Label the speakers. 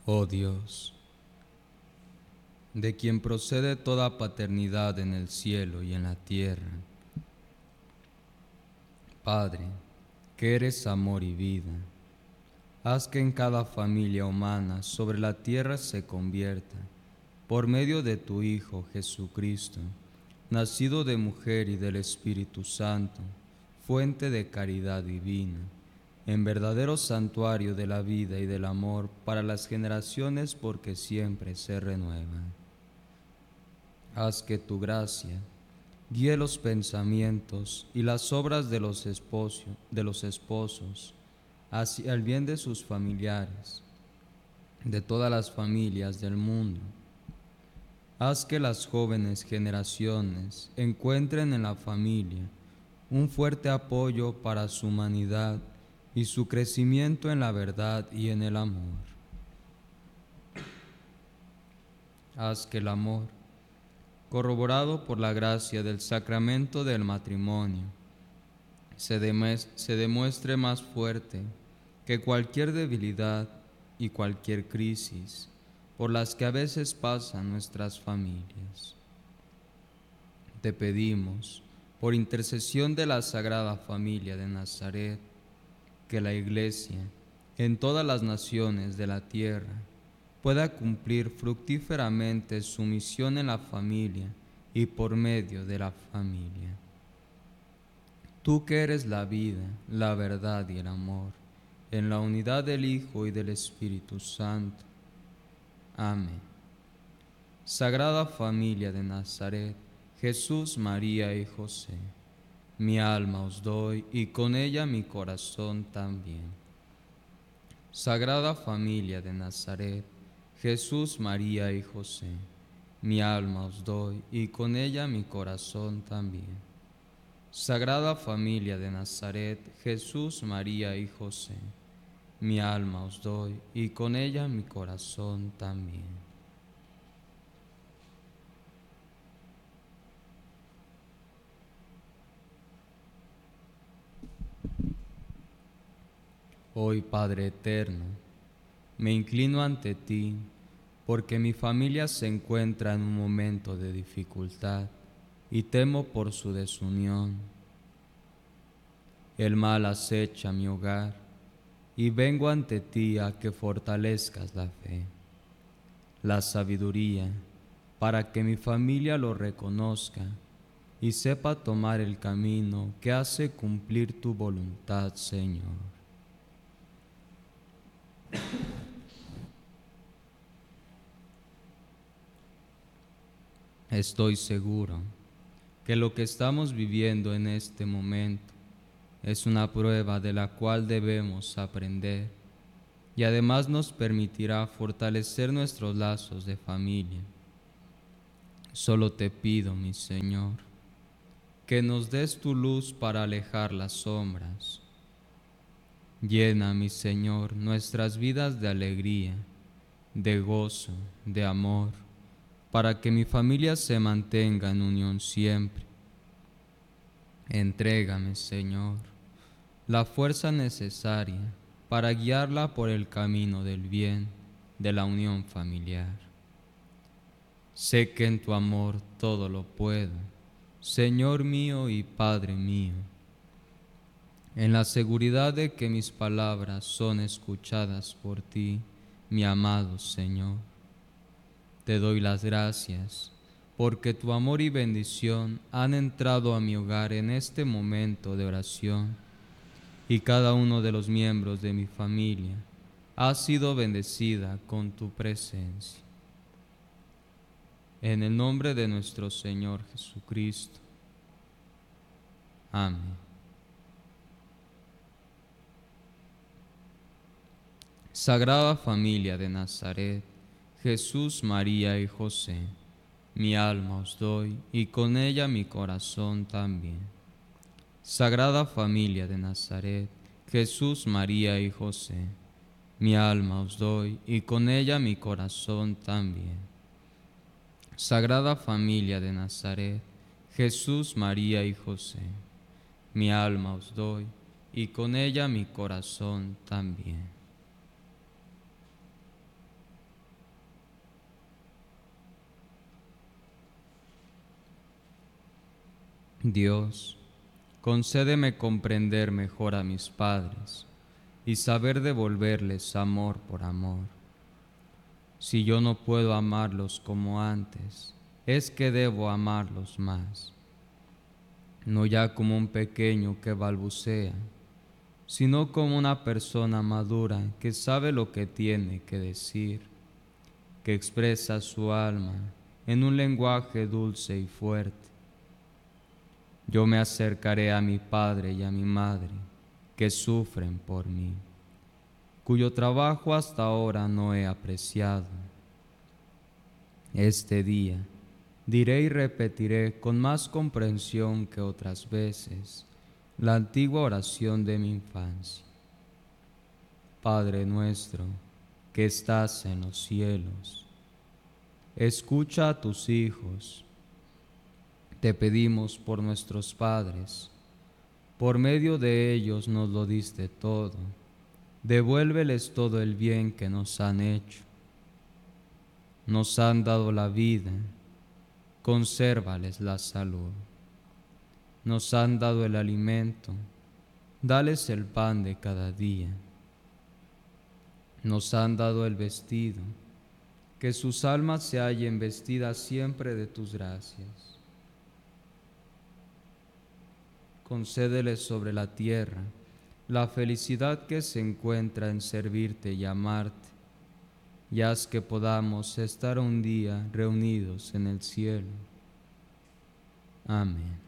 Speaker 1: Oh Dios, de quien procede toda paternidad en el cielo y en la tierra, Padre, que eres amor y vida, haz que en cada familia humana sobre la tierra se convierta, por medio de tu Hijo Jesucristo, nacido de mujer y del Espíritu Santo, fuente de caridad divina, en verdadero santuario de la vida y del amor para las generaciones porque siempre se renuevan. Haz que tu gracia guíe los pensamientos y las obras de los esposos hacia el bien de sus familiares, de todas las familias del mundo. Haz que las jóvenes generaciones encuentren en la familia un fuerte apoyo para su humanidad y su crecimiento en la verdad y en el amor. Haz que el amor, corroborado por la gracia del sacramento del matrimonio, se demuestre más fuerte que cualquier debilidad y cualquier crisis por las que a veces pasan nuestras familias. Te pedimos, por intercesión de la Sagrada Familia de Nazaret, que la Iglesia, en todas las naciones de la tierra, pueda cumplir fructíferamente su misión en la familia y por medio de la familia. Tú que eres la vida, la verdad y el amor, en la unidad del Hijo y del Espíritu Santo. Amén. Sagrada Familia de Nazaret, Jesús, María y José, mi alma os doy y con ella mi corazón también. Sagrada Familia de Nazaret, Jesús, María y José, mi alma os doy y con ella mi corazón también. Sagrada Familia de Nazaret, Jesús, María y José, mi alma os doy y con ella mi corazón también. Hoy, Padre eterno, me inclino ante ti porque mi familia se encuentra en un momento de dificultad y temo por su desunión. El mal acecha mi hogar y vengo ante ti a que fortalezcas la fe, la sabiduría, para que mi familia lo reconozca y sepa tomar el camino que hace cumplir tu voluntad, Señor. Estoy seguro que lo que estamos viviendo en este momento es una prueba de la cual debemos aprender y además nos permitirá fortalecer nuestros lazos de familia. Solo te pido, mi Señor, que nos des tu luz para alejar las sombras. Llena, mi Señor, nuestras vidas de alegría, de gozo, de amor, para que mi familia se mantenga en unión siempre. Entrégame, Señor, la fuerza necesaria para guiarla por el camino del bien, de la unión familiar. Sé que en tu amor todo lo puedo, Señor mío y Padre mío. En la seguridad de que mis palabras son escuchadas por ti, mi amado Señor. Te doy las gracias, porque tu amor y bendición han entrado a mi hogar en este momento de oración, y cada uno de los miembros de mi familia ha sido bendecida con tu presencia. En el nombre de nuestro Señor Jesucristo. Amén. Sagrada Familia de Nazaret, Jesús, María y José, mi alma os doy y con ella mi corazón también. Sagrada Familia de Nazaret, Jesús, María y José, mi alma os doy y con ella mi corazón también. Sagrada Familia de Nazaret, Jesús, María y José, mi alma os doy y con ella mi corazón también. Dios, concédeme comprender mejor a mis padres y saber devolverles amor por amor. Si yo no puedo amarlos como antes, es que debo amarlos más, no ya como un pequeño que balbucea, sino como una persona madura que sabe lo que tiene que decir, que expresa su alma en un lenguaje dulce y fuerte. Yo me acercaré a mi padre y a mi madre, que sufren por mí, cuyo trabajo hasta ahora no he apreciado. Este día diré y repetiré con más comprensión que otras veces la antigua oración de mi infancia. Padre nuestro, que estás en los cielos, escucha a tus hijos. Te pedimos por nuestros padres, por medio de ellos nos lo diste todo. Devuélveles todo el bien que nos han hecho. Nos han dado la vida, consérvales la salud. Nos han dado el alimento, dales el pan de cada día. Nos han dado el vestido, que sus almas se hallen vestidas siempre de tus gracias. Concédeles sobre la tierra la felicidad que se encuentra en servirte y amarte, y haz que podamos estar un día reunidos en el cielo. Amén.